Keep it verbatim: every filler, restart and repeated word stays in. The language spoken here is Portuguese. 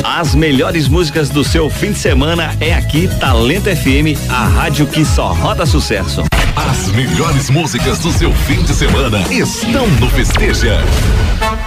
As melhores músicas do seu fim de semana é aqui, Talento F M, a rádio que só roda sucesso. As melhores músicas do seu fim de semana estão no Festeja.